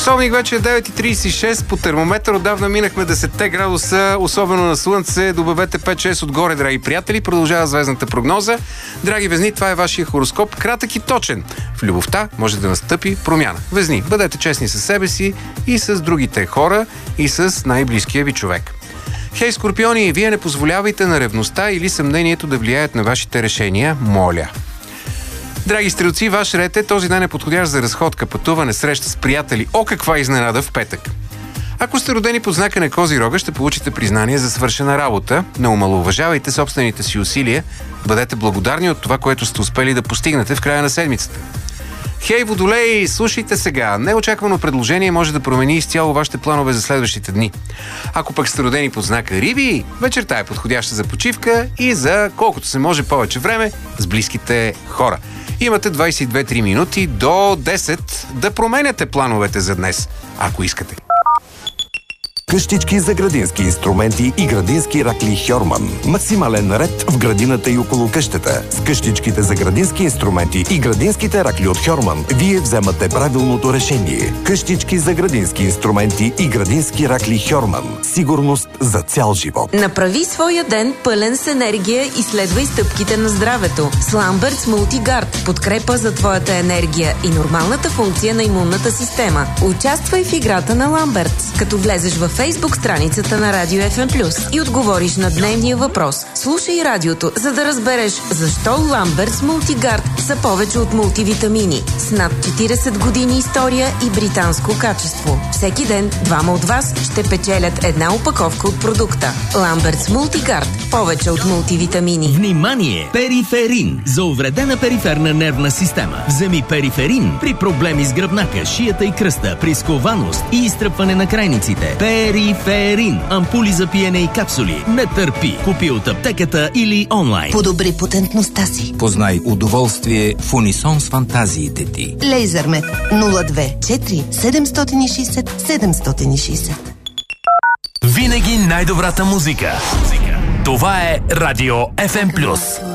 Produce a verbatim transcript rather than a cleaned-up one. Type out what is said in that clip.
Часовник вече е девет и тридесет и шест. По термометър отдавна минахме десет градуса, особено на слънце. Добавете пет-шест отгоре, драги приятели. Продължава звездната прогноза. Драги везни, това е вашия хороскоп. Кратък и точен. В любовта може да настъпи промяна. Везни, бъдете честни със себе си и с другите хора и с най-близкия ви човек. Хей, скорпиони, вие не позволявайте на ревността или съмнението да влияят на вашите решения, моля. Драги стрелци, ваш ред е този ден е подходящ за разходка, пътуване, среща с приятели. О, каква изненада в петък! Ако сте родени под знака на Козирога, ще получите признание за свършена работа. Не омаловажавайте собствените си усилия. Бъдете благодарни от това, което сте успели да постигнете в края на седмицата. Хей, водолеи, слушайте сега. Неочаквано предложение може да промени изцяло вашите планове за следващите дни. Ако пък сте родени под знака Риби, вечерта е подходяща за почивка и за колкото се може повече време с близките хора. Имате двадесет и две-три минути до десет да променяте плановете за днес, ако искате. Къщички за градински инструменти и градински ракли Хьорман. Максимален ред в градината и около къщата. С къщичките за градински инструменти и градинските ракли от Хьорман вие вземате правилното решение. Къщички за градински инструменти и градински ракли Хьорман. Сигурност за цял живот. Направи своя ден пълен с енергия и следвай стъпките на здравето. С Ламбертс Мултигард. Подкрепа за твоята енергия и нормалната функция на имунната система. Участвай в играта на Ламбертс, като влезеш в Фейсбук страницата на Радио Еф Ем Плюс и отговориш на дневния въпрос. Слушай радиото, за да разбереш защо Ламбертс Мултигард са повече от мултивитамини. С над четиридесет години история и британско качество. Всеки ден двама от вас ще печелят една опаковка от продукта. Ламбертс Мултигард. Повече от мултивитамини. Внимание! Периферин. За увредена периферна нервна система. Вземи периферин при проблеми с гръбнака, шията и кръста, при скованост и изтръпване на крайниците. Периферин. Ампули за пиене и капсули. Не търпи. Купи от аптеката или онлайн. Подобри потентността си. Познай удоволствие в унисон с фантазиите ти. Лейзермет нула две четири седемстотин и шейсет седемстотин и шейсет. Винаги най-добрата музика. Това е Радио Еф Ем Плюс.